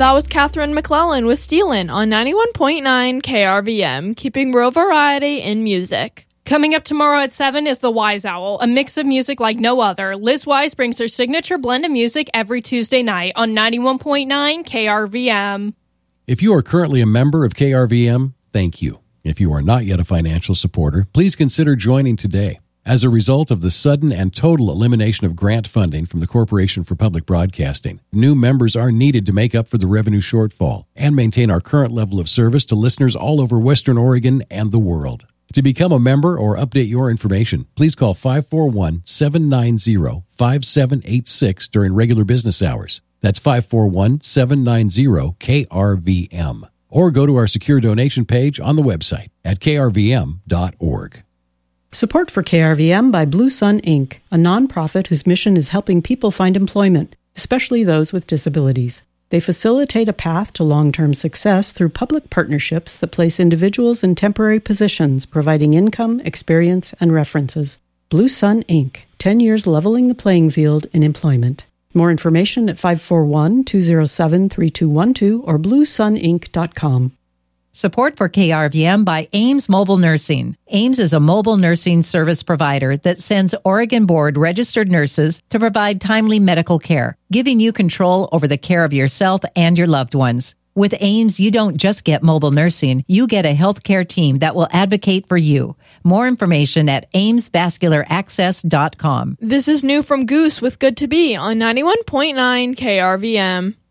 That was Catherine McClellan with Steelin' on 91.9 KRVM, keeping real variety in music. Coming up tomorrow at 7 is The Wise Owl, a mix of music like no other. Liz Wise brings her signature blend of music every Tuesday night on 91.9 KRVM. If you are currently a member of KRVM, thank you. If you are not yet a financial supporter, please consider joining today. As a result of the sudden and total elimination of grant funding from the Corporation for Public Broadcasting, new members are needed to make up for the revenue shortfall and maintain our current level of service to listeners all over Western Oregon and the world. To become a member or update your information, please call 541-790-5786 during regular business hours. That's 541-790-KRVM. Or go to our secure donation page on the website at krvm.org. Support for KRVM by Blue Sun, Inc., a nonprofit whose mission is helping people find employment, especially those with disabilities. They facilitate a path to long-term success through public partnerships that place individuals in temporary positions, providing income, experience, and references. Blue Sun, Inc., 10 years leveling the playing field in employment. More information at 541-207-3212 or bluesuninc.com. Support for KRVM by Ames Mobile Nursing. Ames is a mobile nursing service provider that sends Oregon Board registered nurses to provide timely medical care, giving you control over the care of yourself and your loved ones. With Ames, you don't just get mobile nursing, you get a healthcare team that will advocate for you. More information at amesvascularaccess.com. This is new from Goose with Good to Be on 91.9 KRVM.